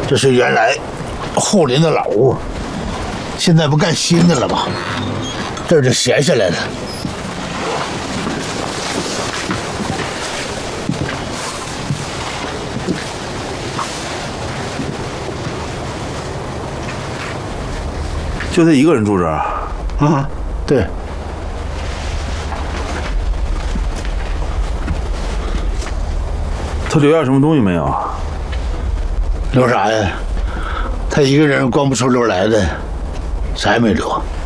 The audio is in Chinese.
这是原来后林的老屋，现在不盖新的了吗？这儿就闲下来了。 就他一个人住这儿？ 啊，对。 他留下什么东西没有？ 留啥呀？他一个人光不出溜来的，啥也没留。